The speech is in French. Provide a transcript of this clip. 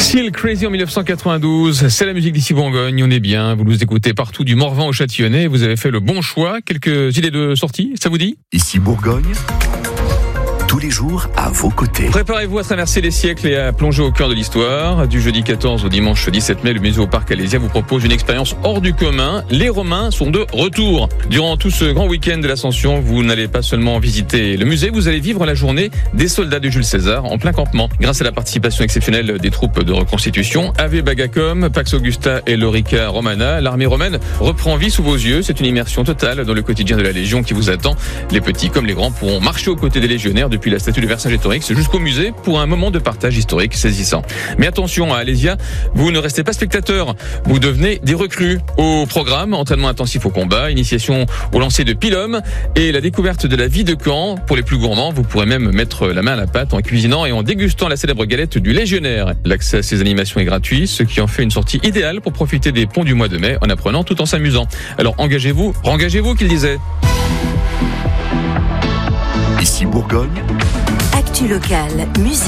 Still Crazy en 1992, c'est la musique d'ici Bourgogne, on est bien, vous nous écoutez partout du Morvan au Châtillonnais, vous avez fait le bon choix, quelques idées de sortie, ça vous dit ? Ici Bourgogne, tous les jours à vos côtés. Préparez-vous à traverser les siècles et à plonger au cœur de l'histoire. Du jeudi 14 au dimanche 17 mai, le musée au Parc Alésia vous propose une expérience hors du commun. Les Romains sont de retour. Durant tout ce grand week-end de l'Ascension, vous n'allez pas seulement visiter le musée, vous allez vivre la journée des soldats de Jules César en plein campement. Grâce à la participation exceptionnelle des troupes de reconstitution, Ave Bagacum, Pax Augusta et Lorica Romana, l'armée romaine reprend vie sous vos yeux. C'est une immersion totale dans le quotidien de la Légion qui vous attend. Les petits comme les grands pourront marcher aux côtés des légionnaires depuis la statue de Vercingétorix jusqu'au musée pour un moment de partage historique saisissant. Mais attention, à Alésia, vous ne restez pas spectateurs, vous devenez des recrues. Au programme, entraînement intensif au combat, initiation au lancer de pilum et la découverte de la vie de camp. Pour les plus gourmands, vous pourrez même mettre la main à la pâte en cuisinant et en dégustant la célèbre galette du légionnaire. L'accès à ces animations est gratuit, ce qui en fait une sortie idéale pour profiter des ponts du mois de mai en apprenant tout en s'amusant. Alors engagez-vous, rengagez-vous, qu'il disait. Ici Bourgogne, Actu locale, musique.